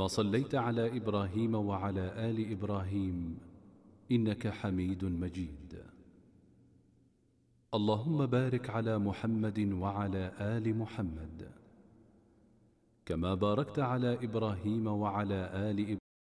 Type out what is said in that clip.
صليت على إبراهيم وعلى آل إبراهيم إنك حميد مجيد. اللهم بارك على محمد وعلى آل محمد كما باركت على إبراهيم وعلى آل